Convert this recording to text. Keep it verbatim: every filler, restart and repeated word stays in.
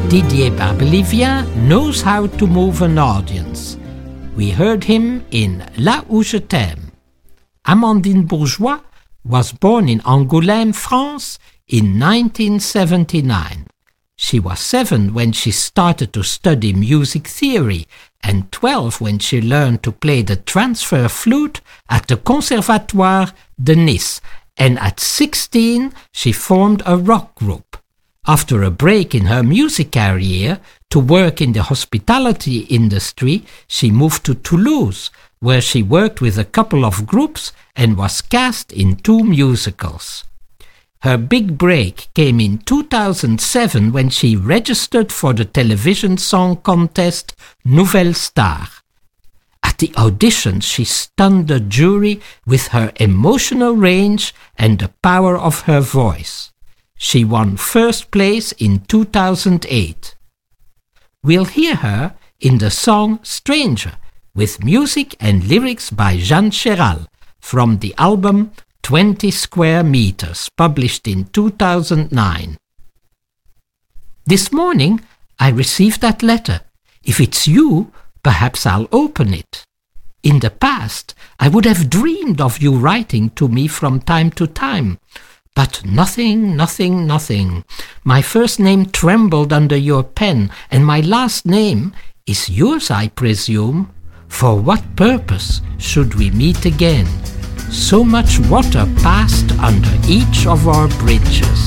Didier Barbelivien knows how to move an audience. We heard him in Là où je t'aime. Amandine Bourgeois was born in Angoulême, France in nineteen seventy-nine. She was seven when she started to study music theory and twelve when she learned to play the transfer flute at the Conservatoire de Nice, and at sixteen she formed a rock group. After a break in her music career to work in the hospitality industry, she moved to Toulouse, where she worked with a couple of groups and was cast in two musicals. Her big break came in two thousand seven when she registered for the television song contest Nouvelle Star. At the audition, she stunned the jury with her emotional range and the power of her voice. She won first place in two thousand eight. We'll hear her in the song Stranger, with music and lyrics by Jeanne Chéral, from the album twenty Square Meters, published in two thousand nine. This morning, I received that letter. If it's you, perhaps I'll open it. In the past, I would have dreamed of you writing to me from time to time. But nothing, nothing, nothing. My first name trembled under your pen, and my last name is yours, I presume. For what purpose should we meet again? So much water passed under each of our bridges.